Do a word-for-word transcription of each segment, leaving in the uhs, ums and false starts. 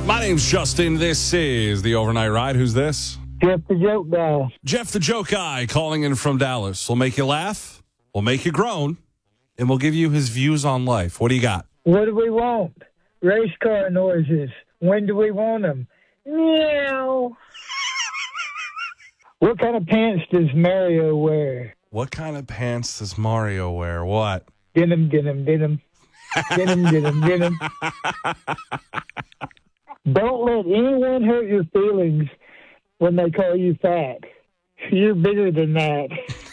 My name's Justin. This is the Overnight Ride. Who's this? Jeff the Joke Guy. Jeff the Joke Guy calling in from Dallas. We'll make you laugh, we'll make you groan, and we'll give you his views on life. What do you got? What do we want? Race car noises. When do we want them? Meow. What kind of pants does Mario wear? What kind of pants does Mario wear? What? Denim, denim, denim. Denim, denim, denim. Don't let anyone hurt your feelings when they call you fat. You're bigger than that.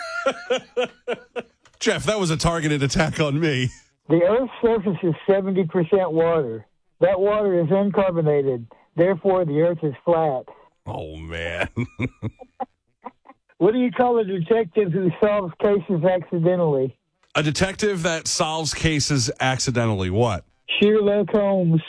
Jeff, that was a targeted attack on me. The Earth's surface is seventy percent water. That water is uncarbonated. Therefore, the Earth is flat. Oh, man. What do you call a detective who solves cases accidentally? A detective that solves cases accidentally. What? Sherlock Holmes.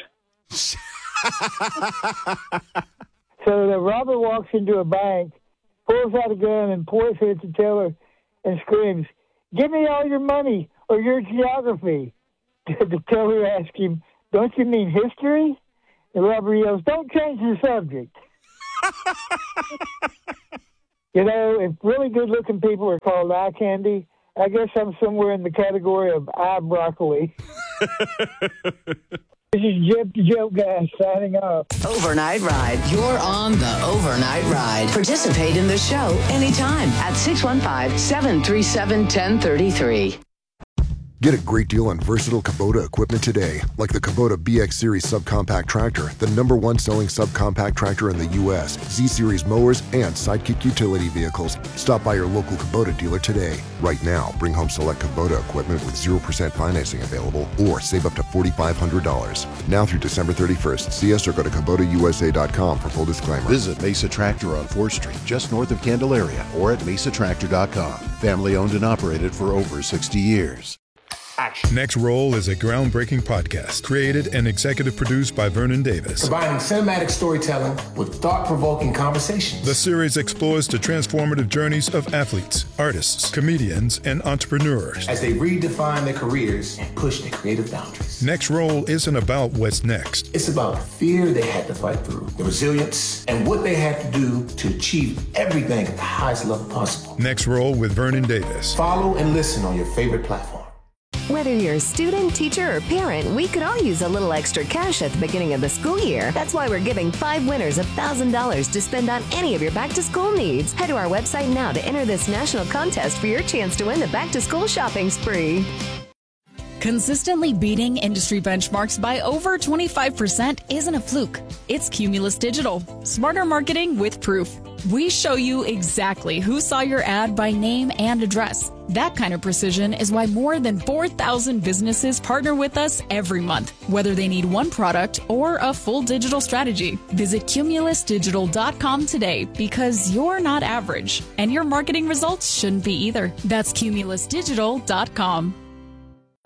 So the robber walks into a bank, pulls out a gun, and points it at the teller and screams, "Give me all your money or your geography." The teller asks him, "Don't you mean history?" The robber yells, "Don't change the subject." You know, if really good-looking people are called eye candy, I guess I'm somewhere in the category of eye broccoli. This is Jeff the Joke Guy signing off. Overnight Ride. You're on the Overnight Ride. Participate in the show anytime at six one five, seven three seven, one zero three three. Get a great deal on versatile Kubota equipment today, like the Kubota B X Series subcompact tractor, the number one selling subcompact tractor in the U S, Z-Series mowers, and Sidekick utility vehicles. Stop by your local Kubota dealer today. Right now, bring home select Kubota equipment with zero percent financing available or save up to four thousand five hundred dollars. Now through December thirty-first. See us or go to Kubota U S A dot com for full disclaimer. Visit Mesa Tractor on fourth Street, just north of Candelaria, or at mesa tractor dot com. Family owned and operated for over sixty years. Action. Next Roll is a groundbreaking podcast created and executive produced by Vernon Davis. Combining cinematic storytelling with thought-provoking conversations. The series explores the transformative journeys of athletes, artists, comedians, and entrepreneurs as they redefine their careers and push their creative boundaries. Next Roll isn't about what's next. It's about the fear they had to fight through, the resilience, and what they had to do to achieve everything at the highest level possible. Next Roll with Vernon Davis. Follow and listen on your favorite platform. Whether you're a student, teacher, or parent, we could all use a little extra cash at the beginning of the school year. That's why we're giving five winners one thousand dollars to spend on any of your back-to-school needs. Head to our website now to enter this national contest for your chance to win the back-to-school shopping spree. Consistently beating industry benchmarks by over twenty-five percent isn't a fluke. It's Cumulus Digital. Smarter marketing with proof. We show you exactly who saw your ad by name and address. That kind of precision is why more than four thousand businesses partner with us every month, whether they need one product or a full digital strategy. Visit cumulus digital dot com today because you're not average, and your marketing results shouldn't be either. That's cumulus digital dot com.